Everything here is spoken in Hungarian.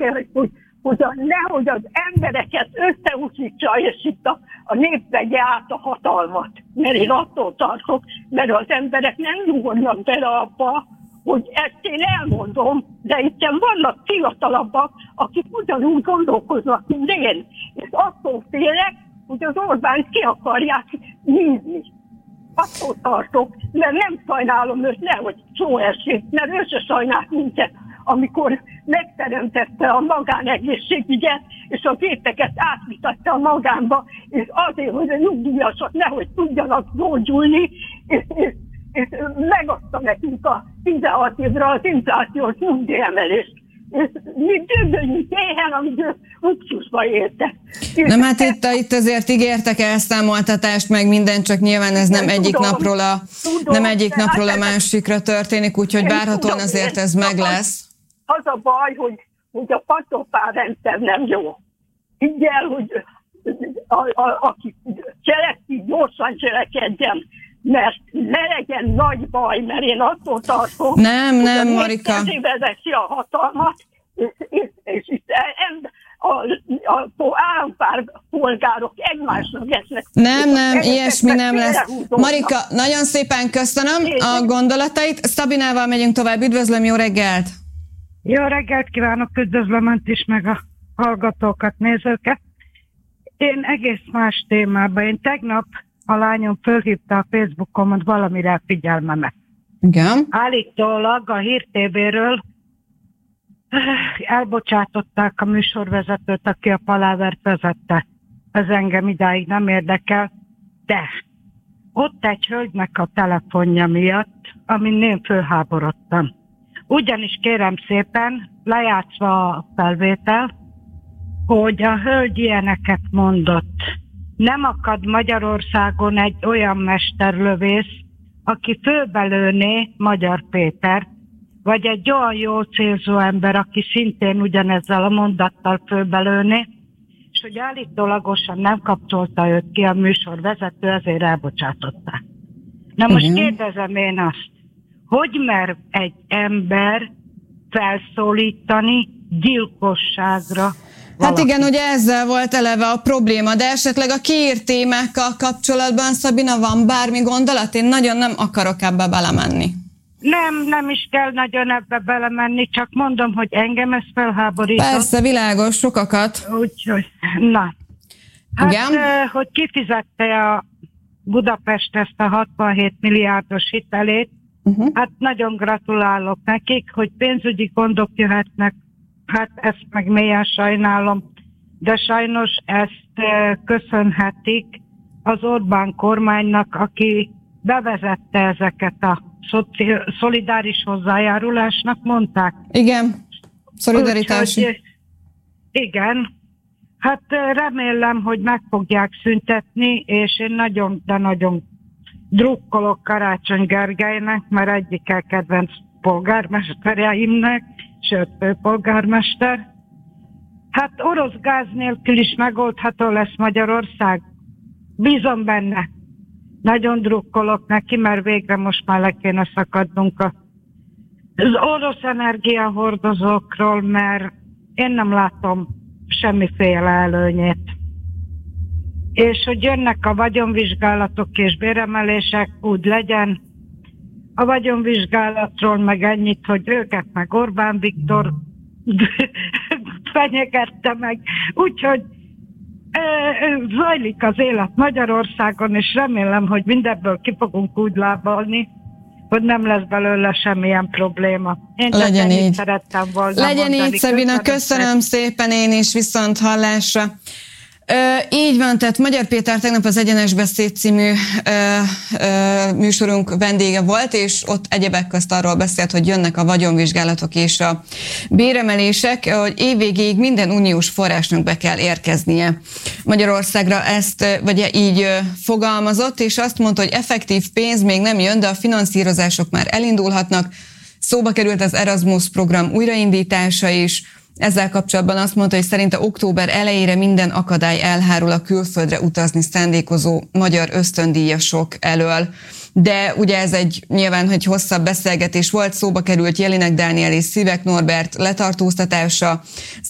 hogy nehogy az embereket összeúszítsa, és itt a nép vegye át a hatalmat. Mert én attól tartok, mert az emberek nem nyugodnak bele abba, hogy ezt én elmondom, de itt vannak fiatalabbak, akik ugyanúgy gondolkoznak, mint én. És attól félek, hogy az Orbánt ki akarják nézni. Attól tartok, mert nem sajnálom őt, nehogy szó essék, mert ő se sajnált minket, amikor megteremtette a magánegészségügyet, és a gépeket átvitatta a magánba, és azért, hogy a nyugdíjasok nehogy tudjanak gyógyulni, és megadta nekünk a 16 évre az inflációs nyugdíjemelést. És mi dögöljünk éhen, amíg ők luxusba éltek. Nem, hát itt azért ígértek elszámoltatást, meg minden, csak nyilván ez nem egyik napról a másikra történik, úgyhogy várhatóan azért ez meg lesz. Az a baj, hogy a patopárrendszer nem jó. Így el, hogy aki cselekszik, gyorsan cselekedjen, mert ne legyen nagy baj, mert én attól tartom, nem, Marika. Hogy vezessi a hatalmat, és itt a állampolgárok egymásnak esznek. Nem, ilyesmi nem lesz. Marika, nagyon szépen köszönöm a gondolatait. Szabinával megyünk tovább. Üdvözlöm, jó reggelt! Jó reggelt kívánok, üdvözlöm önt is, meg a hallgatókat, nézőket. Én egész más témában. Én tegnap a lányom fölhívta a Facebookon, hogy valamire figyelmemet. Igen. Állítólag a Hír TV-ről elbocsátották a műsorvezetőt, aki a palávert vezette. Ez engem idáig nem érdekel, de ott egy hölgynek a telefonja miatt, amin én fölháborodtam. Ugyanis kérem szépen, lejátszva a felvétel, hogy a hölgy ilyeneket mondott. Nem akad Magyarországon egy olyan mesterlövész, aki főbelőné Magyar Pétert, vagy egy olyan jó célzó ember, aki szintén ugyanezzel a mondattal főbelőné, és hogy állítólagosan nem kapcsolta őt ki a műsorvezető, ezért elbocsátották. Na most kérdezem én azt, hogy mer egy ember felszólítani gyilkosságra? Hát igen, ugye ezzel volt eleve a probléma, de esetleg a kiírt témákkal kapcsolatban, Szabina, van bármi gondolat? Én nagyon nem akarok ebbe belemenni. Nem is kell nagyon ebbe belemenni, csak mondom, hogy engem ez felháborított. Persze, világos, sokakat. Úgyhogy, na. Hát, igen? Hogy kifizette a Budapest ezt a 67 milliárdos hitelét, hát nagyon gratulálok nekik, hogy pénzügyi gondok jöhetnek, hát ezt meg mélyen sajnálom, de sajnos ezt köszönhetik az Orbán kormánynak, aki bevezette ezeket a szolidáris hozzájárulásnak, mondták. Igen, szolidaritási. Igen, hát remélem, hogy meg fogják szüntetni, és én nagyon, de nagyon drukkolok Karácsony Gergelynek, mert egyik kedvenc polgármesterjeimnek, sőt, főpolgármester. Hát orosz gáz nélkül is megoldható lesz Magyarország. Bízom benne. Nagyon drukkolok neki, mert végre most már le kéne szakadnunk az orosz energiahordozókról, mert én nem látom semmiféle előnyét. És hogy jönnek a vagyonvizsgálatok és béremelések, úgy legyen. A vagyonvizsgálatról meg ennyit, hogy őket meg Orbán Viktor fenyegette meg. Úgyhogy zajlik az élet Magyarországon, és remélem, hogy mindebből ki fogunk úgy lábalni, hogy nem lesz belőle semmilyen probléma. Én legyen így. Szerettem volna legyen mondani. így, Szabina, köszönöm szépen én is, viszont hallásra. Így van, tehát Magyar Péter tegnap az Egyenes Beszéd című műsorunk vendége volt, és ott egyebek közt arról beszélt, hogy jönnek a vagyonvizsgálatok és a béremelések, hogy évvégéig minden uniós forrásnak be kell érkeznie Magyarországra, ezt vagy így fogalmazott, és azt mondta, hogy effektív pénz még nem jön, de a finanszírozások már elindulhatnak. Szóba került az Erasmus program újraindítása is. Ezzel kapcsolatban azt mondta, hogy szerinte október elejére minden akadály elhárul a külföldre utazni szándékozó magyar ösztöndíjasok elől. De ugye ez nyilván, hogy hosszabb beszélgetés volt, szóba került Jelinek Dániel és Szívek Norbert letartóztatása,